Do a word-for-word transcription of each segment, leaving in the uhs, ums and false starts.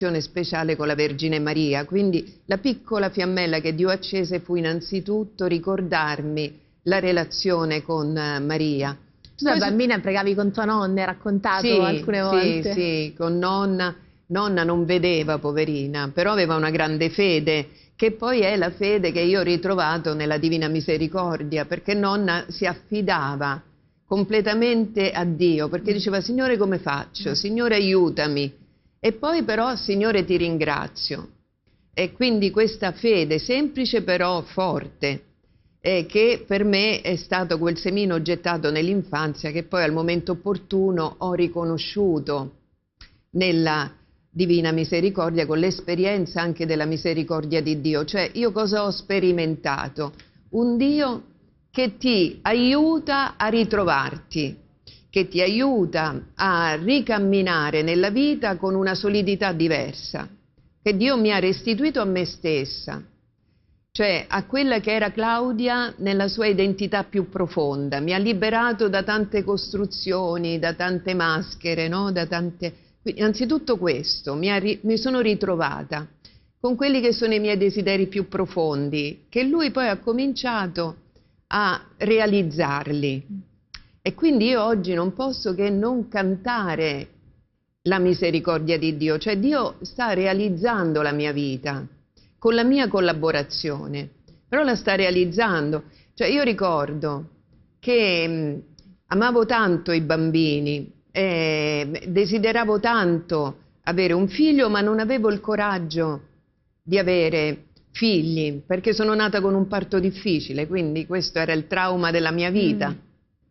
speciale con la Vergine Maria, quindi la piccola fiammella che Dio accese fu innanzitutto ricordarmi la relazione con Maria. Tu da bambina pregavi con tua nonna, hai raccontato sì, alcune volte. Sì, sì, con nonna. Nonna non vedeva, poverina, però aveva una grande fede, che poi è la fede che io ho ritrovato nella Divina Misericordia, perché nonna si affidava completamente a Dio, perché diceva: Signore, come faccio? Signore, aiutami. E poi però: Signore, ti ringrazio. E quindi questa fede semplice però forte, eh, che per me è stato quel semino gettato nell'infanzia, che poi al momento opportuno ho riconosciuto nella Divina Misericordia, con l'esperienza anche della misericordia di Dio. Cioè, io cosa ho sperimentato? Un Dio che ti aiuta a ritrovarti, che ti aiuta a ricamminare nella vita con una solidità diversa, che Dio mi ha restituito a me stessa, cioè a quella che era Claudia nella sua identità più profonda. Mi ha liberato da tante costruzioni, da tante maschere, no? Da tante... Quindi, innanzitutto questo, mi, ha, mi sono ritrovata con quelli che sono i miei desideri più profondi, che lui poi ha cominciato a realizzarli. E quindi io oggi non posso che non cantare la misericordia di Dio, cioè Dio sta realizzando la mia vita con la mia collaborazione, però la sta realizzando. Cioè io ricordo che mh, amavo tanto i bambini, eh, desideravo tanto avere un figlio, ma non avevo il coraggio di avere figli, perché sono nata con un parto difficile, quindi questo era il trauma della mia vita, mm.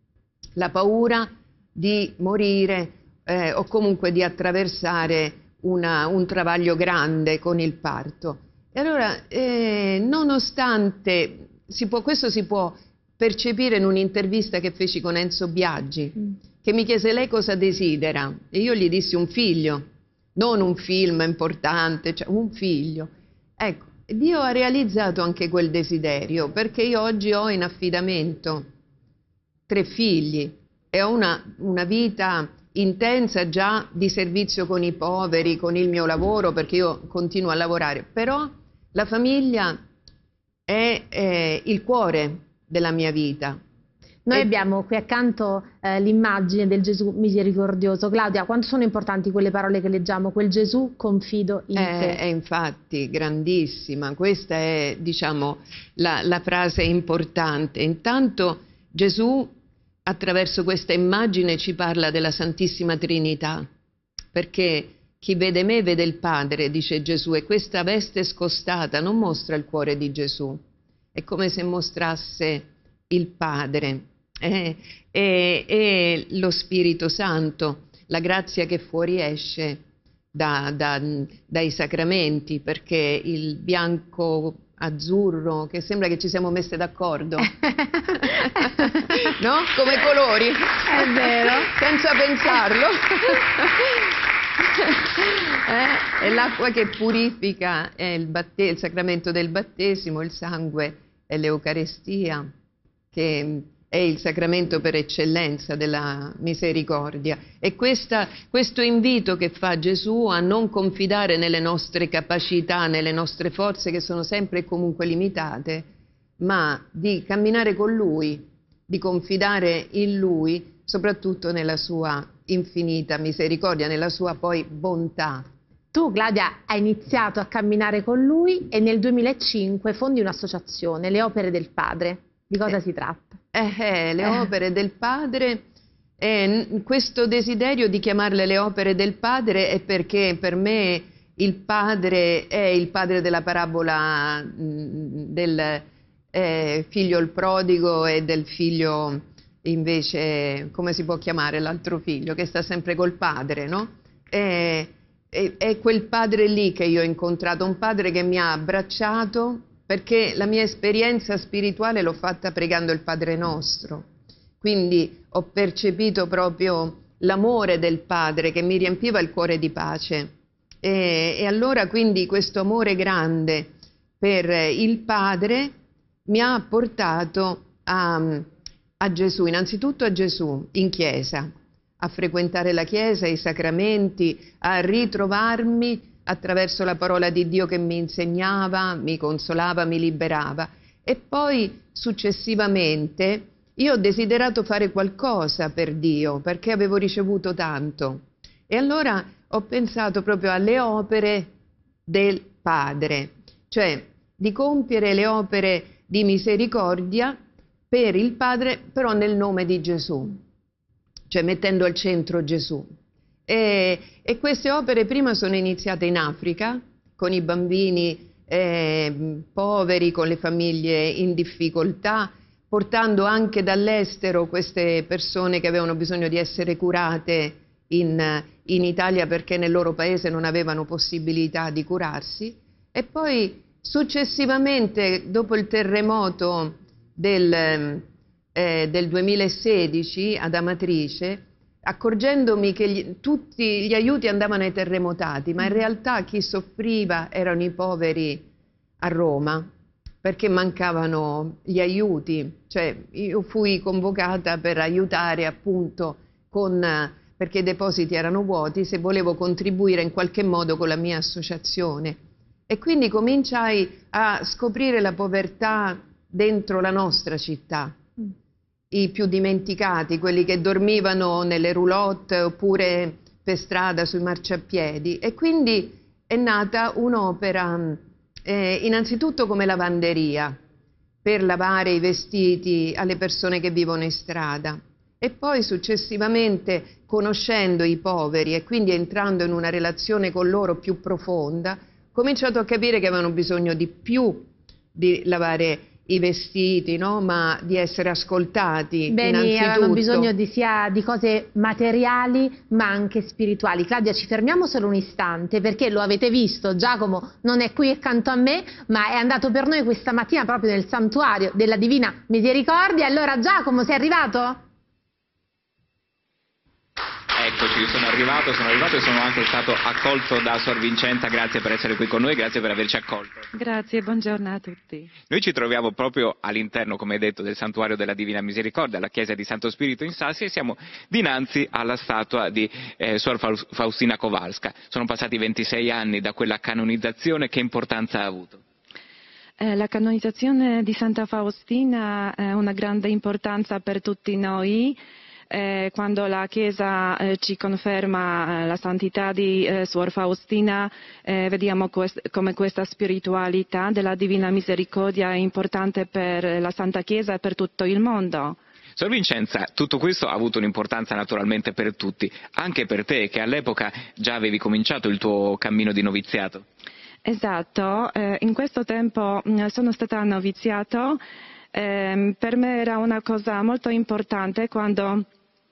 la paura di morire eh, o comunque di attraversare una, un travaglio grande con il parto. E allora, eh, nonostante, si può, questo si può percepire in un'intervista che feci con Enzo Biagi, mm. che mi chiese: lei cosa desidera? E io gli dissi: un figlio, non un film importante, cioè un figlio. Ecco, Dio ha realizzato anche quel desiderio, perché io oggi ho in affidamento tre figli e ho una, una vita intensa già di servizio con i poveri, con il mio lavoro, perché io continuo a lavorare, però la famiglia è, è il cuore della mia vita. Noi e... abbiamo qui accanto eh, l'immagine del Gesù misericordioso. Claudia, quanto sono importanti quelle parole che leggiamo? Quel Gesù confido in è, te. È infatti grandissima, questa è, diciamo, la, la frase importante. Intanto Gesù, attraverso questa immagine, ci parla della Santissima Trinità, perché chi vede me vede il Padre, dice Gesù, e questa veste scostata non mostra il cuore di Gesù, è come se mostrasse il Padre eh, e, e lo Spirito Santo, la grazia che fuoriesce da, da, dai sacramenti, perché il bianco azzurro, che sembra che ci siamo messe d'accordo, no? Come colori, è vero, senza pensarlo. eh? È l'acqua che purifica, è il, il sacramento del battesimo, il sangue è l'Eucarestia, che è il sacramento per eccellenza della misericordia. E questa, questo invito che fa Gesù a non confidare nelle nostre capacità, nelle nostre forze, che sono sempre e comunque limitate, ma di camminare con Lui, di confidare in Lui, soprattutto nella sua infinita misericordia, nella sua poi bontà. Tu, Claudia, hai iniziato a camminare con Lui e nel duemilacinque fondi un'associazione, Le Opere del Padre. Di cosa eh, si tratta? Eh, eh, le eh. opere del Padre, eh, questo desiderio di chiamarle le opere del Padre è perché per me il Padre è il padre della parabola mh, del eh, figlio il prodigo e del figlio invece, come si può chiamare l'altro figlio, che sta sempre col padre, no? È, è, è quel padre lì che io ho incontrato, un padre che mi ha abbracciato, perché la mia esperienza spirituale l'ho fatta pregando il Padre Nostro, quindi ho percepito proprio l'amore del Padre che mi riempiva il cuore di pace e, e allora quindi questo amore grande per il Padre mi ha portato a, a Gesù, innanzitutto a Gesù in chiesa, a frequentare la chiesa, i sacramenti, a ritrovarmi attraverso la parola di Dio che mi insegnava, mi consolava, mi liberava. E poi successivamente io ho desiderato fare qualcosa per Dio, perché avevo ricevuto tanto. E allora ho pensato proprio alle opere del Padre, cioè di compiere le opere di misericordia per il Padre, però nel nome di Gesù, cioè mettendo al centro Gesù. E, e queste opere prima sono iniziate in Africa, con i bambini eh, poveri, con le famiglie in difficoltà, portando anche dall'estero queste persone che avevano bisogno di essere curate in, in Italia perché nel loro paese non avevano possibilità di curarsi. E poi successivamente, dopo il terremoto del, eh, del duemilasedici ad Amatrice, accorgendomi che gli, tutti gli aiuti andavano ai terremotati, ma in realtà chi soffriva erano i poveri a Roma, perché mancavano gli aiuti. Cioè io fui convocata per aiutare appunto con, perché i depositi erano vuoti, se volevo contribuire in qualche modo con la mia associazione. E quindi cominciai a scoprire la povertà dentro la nostra città. I più dimenticati, quelli che dormivano nelle roulotte oppure per strada sui marciapiedi. E quindi è nata un'opera eh, innanzitutto come lavanderia per lavare i vestiti alle persone che vivono in strada, e poi successivamente, conoscendo i poveri e quindi entrando in una relazione con loro più profonda, ho cominciato a capire che avevano bisogno di più di lavare i vestiti, no? Ma di essere ascoltati. Beni avevano bisogno di, sia di cose materiali ma anche spirituali. Claudia, ci fermiamo solo un istante, perché lo avete visto, Giacomo non è qui accanto a me, ma è andato per noi questa mattina proprio nel santuario della Divina Misericordia. Allora Giacomo, sei arrivato? Eccoci, sono arrivato, sono arrivato e sono anche stato accolto da Sor Vincenza. Grazie per essere qui con noi, grazie per averci accolto. Grazie, buongiorno a tutti. Noi ci troviamo proprio all'interno, come detto, del Santuario della Divina Misericordia, alla chiesa di Santo Spirito in Sassi, e siamo dinanzi alla statua di eh, Sor Faustina Kowalska. Sono passati ventisei anni da quella canonizzazione, che importanza ha avuto? Eh, la canonizzazione di Santa Faustina ha una grande importanza per tutti noi. Eh, quando la Chiesa eh, ci conferma eh, la santità di eh, Suor Faustina, eh, vediamo quest come questa spiritualità della Divina Misericordia è importante per la Santa Chiesa e per tutto il mondo. Sor Vincenza, tutto questo ha avuto un'importanza naturalmente per tutti, anche per te che all'epoca già avevi cominciato il tuo cammino di noviziato. Esatto, eh, in questo tempo mh, sono stata noviziato. Eh, per me era una cosa molto importante quando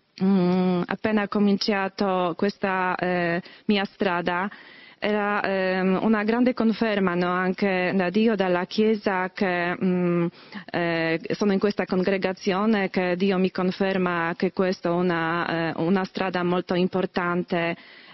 Mm, appena cominciato questa eh, mia strada, era eh, una grande conferma, no, anche da Dio, dalla Chiesa, che mm, eh, sono in questa congregazione, che Dio mi conferma che questa è una, eh, una strada molto importante,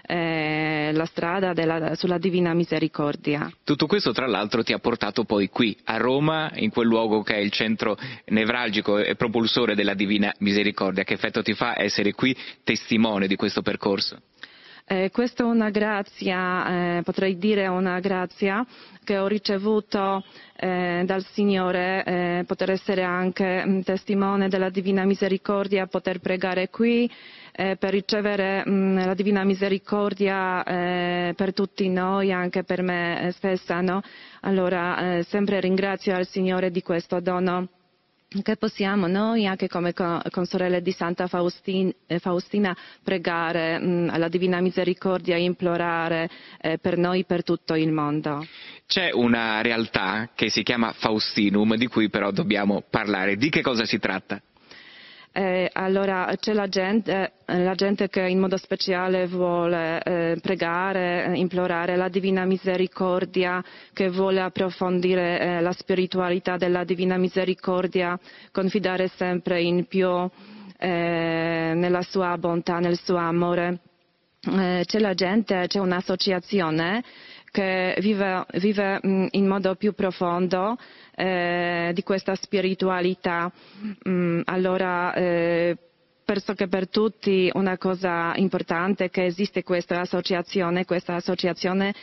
eh, la strada della, sulla Divina Misericordia. Tutto questo tra l'altro ti ha portato poi qui a Roma, in quel luogo che è il centro nevralgico e propulsore della Divina Misericordia. Che effetto ti fa essere qui testimone di questo percorso? Eh, questa è una grazia, eh, potrei dire una grazia che ho ricevuto eh, dal Signore, eh, poter essere anche mh, testimone della Divina Misericordia, poter pregare qui, eh, per ricevere mh, la Divina Misericordia eh, per tutti noi, anche per me stessa, no? Allora eh, sempre ringrazio al Signore di questo dono, che possiamo noi, anche come con, con sorelle di Santa Faustin, eh, Faustina, pregare mh, alla Divina Misericordia e implorare eh, per noi, per tutto il mondo. C'è una realtà che si chiama Faustinum, di cui però dobbiamo parlare. Di che cosa si tratta? Eh, allora c'è la gente, eh, la gente che in modo speciale vuole eh, pregare, eh, implorare la Divina Misericordia, che vuole approfondire eh, la spiritualità della Divina Misericordia, confidare sempre in più eh, nella sua bontà, nel suo amore. Eh, c'è la gente, c'è un'associazione che vive, vive mh, in modo più profondo eh, di questa spiritualità. Mm, allora eh, penso che per tutti una cosa importante è che esiste questa associazione, questa associazione